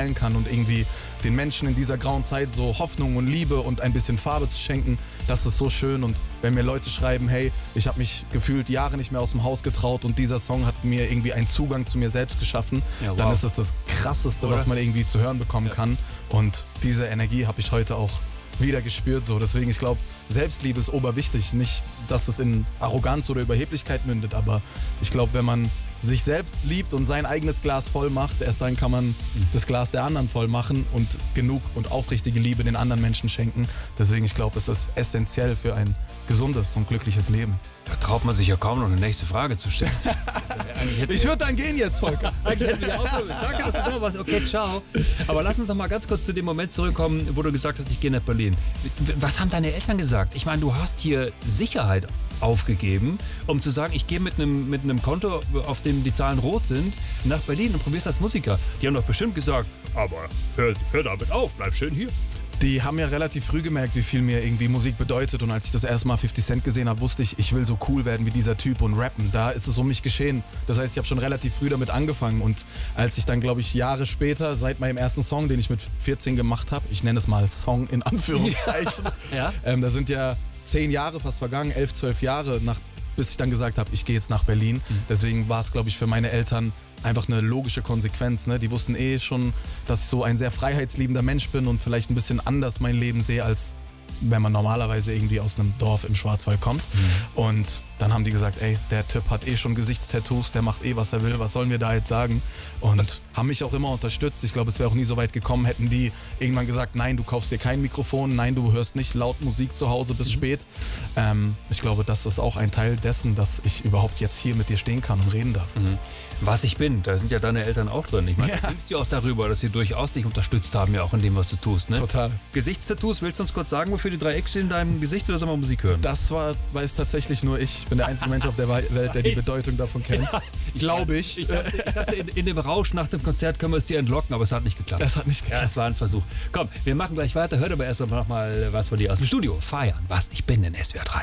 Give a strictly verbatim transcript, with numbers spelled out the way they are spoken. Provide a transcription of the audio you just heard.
teilen kann und irgendwie den Menschen in dieser grauen Zeit so Hoffnung und Liebe und ein bisschen Farbe zu schenken, das ist so schön. Und wenn mir Leute schreiben, hey, ich habe mich gefühlt Jahre nicht mehr aus dem Haus getraut und dieser Song hat mir irgendwie einen Zugang zu mir selbst geschaffen, ja, wow. dann ist das das Krasseste, Oder? was man irgendwie zu hören bekommen ja. kann. Und diese Energie habe ich heute auch wieder gespürt. So. Deswegen, ich glaube, Selbstliebe ist oberwichtig. Nicht, dass es in Arroganz oder Überheblichkeit mündet, aber ich glaube, wenn man sich selbst liebt und sein eigenes Glas voll macht, erst dann kann man das Glas der anderen voll machen und genug und aufrichtige Liebe den anderen Menschen schenken. Deswegen, ich glaube, es ist essentiell für ein gesundes und glückliches Leben. Da traut man sich ja kaum noch eine nächste Frage zu stellen. Ich würde dann gehen jetzt, Volker. Danke, dass du da warst. Okay, ciao. Aber lass uns noch mal ganz kurz zu dem Moment zurückkommen, wo du gesagt hast, ich gehe nach Berlin. Was haben deine Eltern gesagt? Ich meine, du hast hier Sicherheit aufgegeben, um zu sagen, ich gehe mit einem mit einem Konto, auf dem die Zahlen rot sind, nach Berlin und probier's als Musiker. Die haben doch bestimmt gesagt, aber hör, hör damit auf, bleib schön hier. Die haben ja relativ früh gemerkt, wie viel mir irgendwie Musik bedeutet. Und als ich das erste Mal fifty Cent gesehen habe, wusste ich, ich will so cool werden wie dieser Typ und rappen. Da ist es um mich geschehen. Das heißt, ich habe schon relativ früh damit angefangen. Und als ich dann, glaube ich, Jahre später, seit meinem ersten Song, den ich mit vierzehn gemacht habe, ich nenne es mal Song in Anführungszeichen, ja. ähm, da sind ja zehn Jahre fast vergangen, elf, zwölf Jahre, nach, bis ich dann gesagt habe, ich gehe jetzt nach Berlin. Mhm. Deswegen war es, glaube ich, für meine Eltern einfach eine logische Konsequenz. Ne? Die wussten eh schon, dass ich so ein sehr freiheitsliebender Mensch bin und vielleicht ein bisschen anders mein Leben sehe, als wenn man normalerweise irgendwie aus einem Dorf im Schwarzwald kommt. Mhm. Und dann haben die gesagt, ey, der Typ hat eh schon Gesichtstattoos, der macht eh, was er will, was sollen wir da jetzt sagen? Und haben mich auch immer unterstützt. Ich glaube, es wäre auch nie so weit gekommen, hätten die irgendwann gesagt, nein, du kaufst dir kein Mikrofon, nein, du hörst nicht laut Musik zu Hause bis mhm. spät. Ähm, ich glaube, das ist auch ein Teil dessen, dass ich überhaupt jetzt hier mit dir stehen kann und reden darf. Mhm. Was ich bin, da sind ja deine Eltern auch drin. Ich meine, ja. du denkst ja auch darüber, dass sie durchaus dich unterstützt haben, ja auch in dem, was du tust. Ne? Total. Gesichtstattoos, willst du uns kurz sagen, wofür die drei X stehen in deinem Gesicht, oder sollen wir Musik hören? Das war, weiß tatsächlich nur ich. Ich bin der einzige Mensch auf der Welt, der die Bedeutung davon kennt. Ja, glaube ich. Ich dachte, ich dachte in, in dem Rausch nach dem Konzert können wir es dir entlocken, aber es hat nicht geklappt. Es hat nicht geklappt. Ja, es war ein Versuch. Komm, wir machen gleich weiter. Hört aber erst noch mal was von dir aus dem Studio. Feiern, was ich bin in S W R drei.